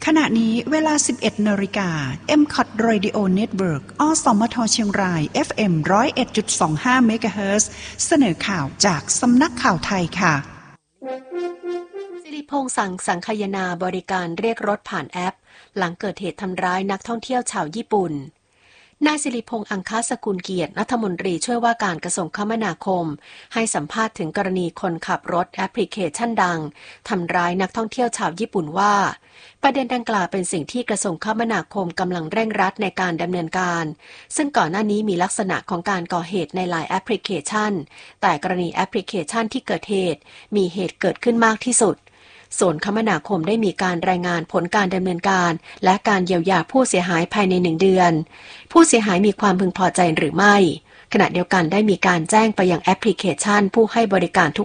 ขณะนี้เวลา 11 นาฬิกา MCOT Radio Network อสมทเชียงราย FM 101.25 เมกะเฮิรตซ์เสนอข่าวจากสำนักข่าวไทยค่ะสิริพงษ์สังคายนาบริการเรียกรถผ่านแอปหลังเกิดเหตุทำร้ายนักท่องเที่ยวชาวญี่ปุ่นนายสิริพงษ์อังคสกุลเกียรติรัฐมนตรีช่วยว่าการกระทรวงคมนาคมให้สัมภาษณ์ถึงกรณีคนขับรถแอปพลิเคชันดังทำร้ายนักท่องเที่ยวชาวญี่ปุ่นว่าประเด็นดังกล่าวเป็นสิ่งที่กระทรวงคมนาคมกำลังเร่งรัดในการดำเนินการซึ่งก่อนหน้านี้มีลักษณะของการก่อเหตุในหลายแอปพลิเคชันแต่กรณีแอปพลิเคชันที่เกิดเหตุมีเหตุเกิดขึ้นมากที่สุดส่วนคมนาคมได้มีการรายงานผลการดำเนินการและการเยียวยาผู้เสียหายภายใน1 เดือนผู้เสียหายมีความพึงพอใจหรือไม่ขณะเดียวกันได้มีการแจ้งไปยังแอปพลิเคชันผู้ให้บริการทุก